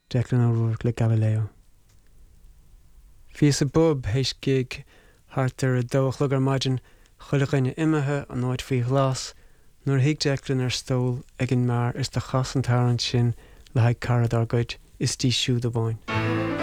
Declan O'Rourke le Galileo. Fhí a bub héis gig hartar a dóchlog ar maidin chuilechine imethe an áid faoi glas nuair hiag Declan ar stól ag an mar is de chas an tarrant sin le haid carad ar goid is tí siúd a bhain.